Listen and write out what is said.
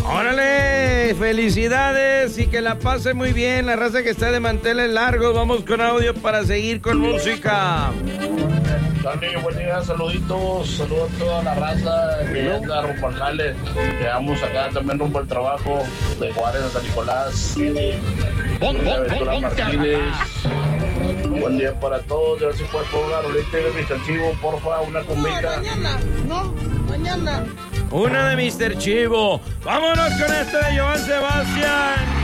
¡Órale! ¡Felicidades! Y que la pase muy bien la raza que está de manteles largos. Vamos con audio para seguir con música. Dale, buen día, saluditos, saludos a toda la raza que anda rumbo al jale. Llegamos acá también rumbo al trabajo de Juárez a San Nicolás. Martínez. Buen día para todos, a ver si puede jugar ahorita de Mr. Chivo, porfa, una comida. Mañana. Una de Mr. Chivo. Vámonos con este de Joan Sebastián.